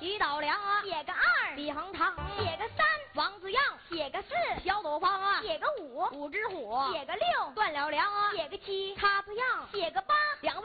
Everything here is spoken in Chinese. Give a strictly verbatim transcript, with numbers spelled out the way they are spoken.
于道良啊， 写个二； 李恒堂写个三； 王子阳写个四； 小斗方啊， 写个五； 武之虎写个六； 段了良啊， 写个七； 叉子样写个八； 两